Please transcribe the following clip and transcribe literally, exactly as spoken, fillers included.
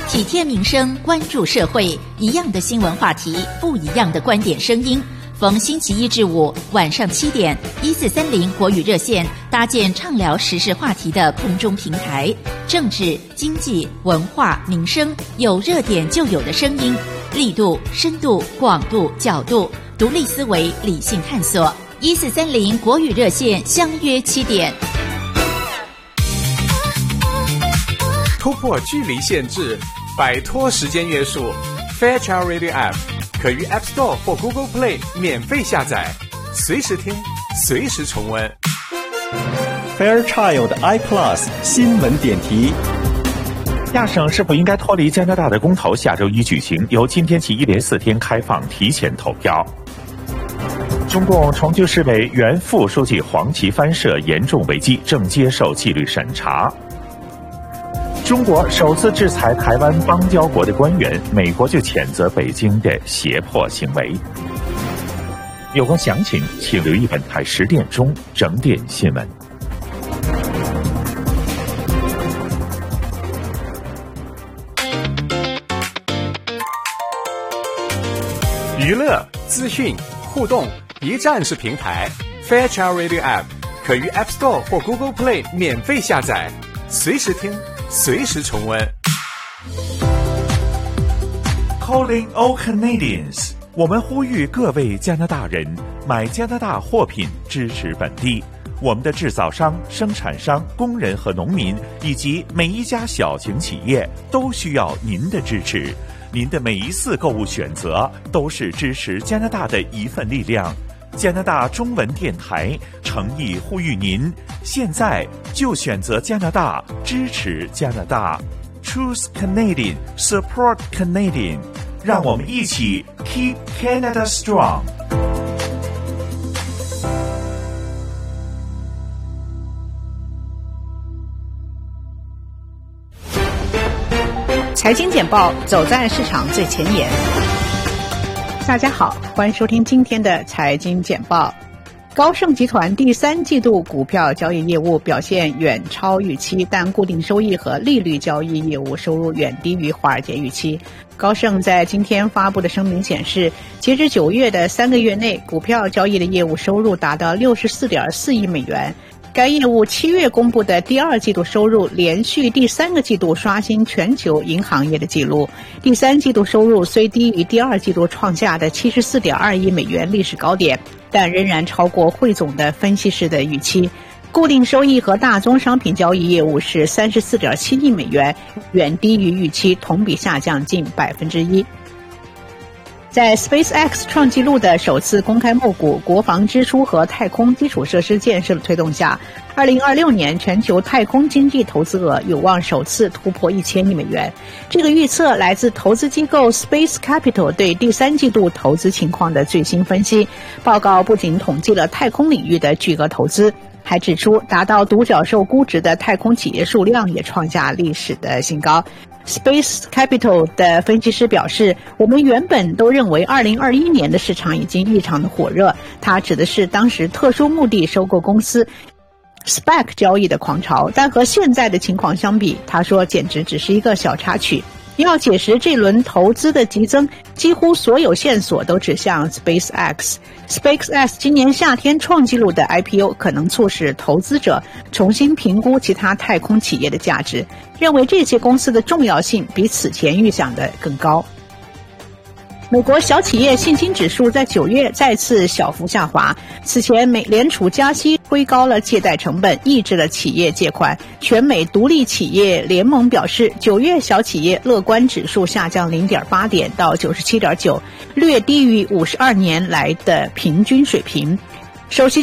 体贴民生，关注社会，一样的新闻话题，不一样的观点声音。逢星期一至五晚上七点，一四三零国语热线搭建畅聊时事话题的空中平台，政治、经济、文化、民生，有热点就有的声音，力度、深度、广度、角度，独立思维，理性探索。一四三零国语热线相约七点。 突破距离限制，摆脱时间约束 Fairchild Radio App 可于 App Store 或 Google Play 免费下载，随时听，随时重温。 Fairchild iPlus 新闻点题。 亚省是否应该脱离加拿大的公投下周一举行，由今天起一连四天开放提前投票。中共重庆市委原副书记黄奇帆涉严重违纪，正接受纪律审查。中国首次制裁台湾邦交国的官员，美国就谴责北京的胁迫行为。有关详情，请留意本台十点钟整点新闻。 娱乐、资讯、互动，一站式平台 Fairchild Radio App 可于 App Store 或 Google Play 免费下载，随时听，随时重温。 Calling all Canadians， 我们呼吁各位加拿大人买加拿大货品，支持本地。我们的制造商、生产商、工人和农民，以及每一家小型企业都需要您的支持。您的每一次购物选择都是支持加拿大的一份力量。加拿大中文电台诚意呼吁您，现在就选择加拿大，支持加拿大。 Choose Canadian, support Canadian， 让我们一起 Keep Canada Strong。 财经简报，走在市场最前沿。大家好，欢迎收听今天的财经简报。高盛集团第三季度股票交易业务表现远超预期，但固定收益和利率交易业务收入远低于华尔街预期。高盛在今天发布的声明显示，截至九月的三个月内，股票交易的业务收入达到 六十四点四亿美元。该业务七月公布的第二季度收入连续第三个季度刷新全球银行业的纪录。第三季度收入虽低于第二季度创下的 七十四点二亿美元历史高点，但仍然超过汇总的分析师的预期。固定收益和大宗商品交易业务是 三十四点七亿美元，远低于预期，同比下降近百分之一。在 SpaceX 创纪录的首次公开募股、国防支出和太空基础设施建设的推动下，二零二六年全球太空经济投资额有望首次突破一千亿美元。这个预测来自投资机构 Space Capital 对第三季度投资情况的最新分析。报告不仅统计了太空领域的巨额投资，还指出达到独角兽估值的太空企业数量也创下历史的新高。Space Capital 的分析师表示，我们原本都认为二零二一年的市场已经异常的火热，他指的是当时特殊目的收购公司 S P A C 交易的狂潮，但和现在的情况相比，他说简直只是一个小插曲。要解释这轮投资的急增，几乎所有线索都指向 SpaceX。SpaceX 今年夏天创纪录的 I P O 可能促使投资者重新评估其他太空企业的价值，认为这些公司的重要性比此前预想的更高。美国小企业信心指数在九月再次小幅下滑。此前，美联储加息推高了借贷成本，抑制了企业借款。全美独立企业联盟表示，九月小企业乐观指数下降 零点八 点到 九十七点九，略低于五十二年来的平均水平。首席